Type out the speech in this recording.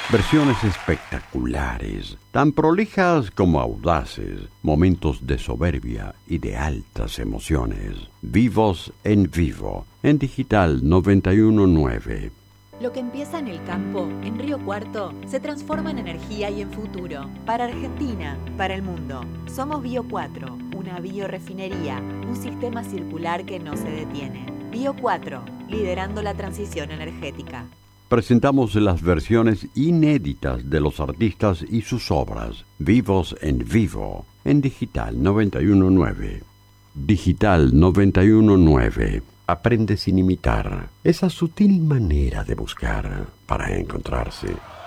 Versiones espectaculares, tan prolijas como audaces, momentos de soberbia y de altas emociones. Vivos en vivo, en Digital 919. Lo que empieza en el campo, en Río Cuarto, se transforma en energía y en futuro. Para Argentina, para el mundo. Somos Bio 4, una biorefinería, un sistema circular que no se detiene. Bio 4, liderando la transición energética. Presentamos las versiones inéditas de los artistas y sus obras, vivos en vivo, en Digital 919. Digital 919. Aprende sin imitar, esa sutil manera de buscar para encontrarse.